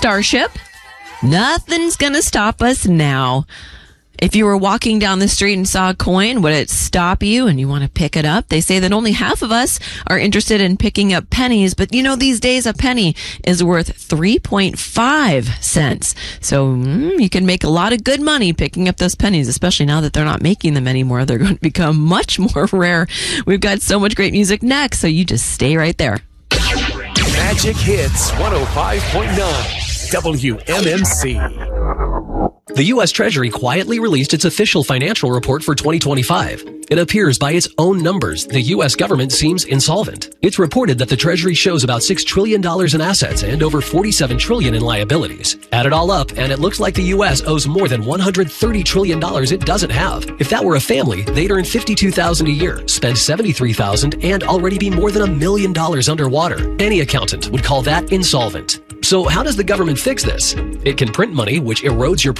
Starship. Nothing's going to stop us now. If you were walking down the street and saw a coin, would it stop you and you want to pick it up? They say that only half of us are interested in picking up pennies, but these days a penny is worth 3.5 cents. So you can make a lot of good money picking up those pennies, especially now that they're not making them anymore. They're going to become much more rare. We've got so much great music next, so you just stay right there. Magic Hits 105.9 WMMC. The U.S. Treasury quietly released its official financial report for 2025. It appears by its own numbers, the U.S. government seems insolvent. It's reported that the Treasury shows about $6 trillion in assets and over $47 trillion in liabilities. Add it all up, and it looks like the U.S. owes more than $130 trillion it doesn't have. If that were a family, they'd earn $52,000 a year, spend $73,000, and already be more than $1 million underwater. Any accountant would call that insolvent. So how does the government fix this? It can print money, which erodes your